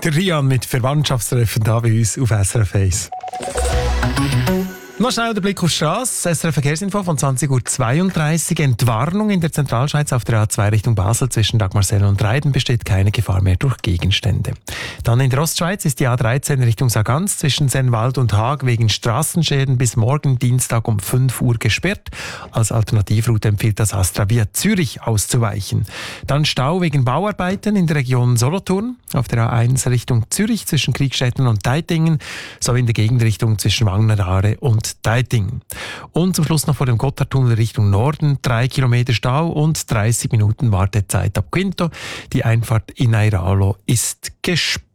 Der Rian mit Verwandtschaftstreffen da bei uns auf SRF 1. Noch schnell der Blick auf die Straße. SRF Verkehrsinfo von 20.32 Uhr. Entwarnung in der Zentralschweiz auf der A2 Richtung Basel zwischen Dagmarsel und Reiden besteht keine Gefahr mehr durch Gegenstände. Dann in der Ostschweiz ist die A13 Richtung Sargans zwischen Sennwald und Haag wegen Straßenschäden bis morgen Dienstag um 5 Uhr gesperrt. Als Alternativroute empfiehlt das Astra via Zürich auszuweichen. Dann Stau wegen Bauarbeiten in der Region Solothurn auf der A1 Richtung Zürich zwischen Kriegstetten und Deitingen sowie in der Gegenrichtung zwischen Wagneraare und Deitingen. Und zum Schluss noch vor dem Gotthardtunnel Richtung Norden 3 Kilometer Stau und 30 Minuten Wartezeit ab Quinto. Die Einfahrt in Airalo ist gesperrt.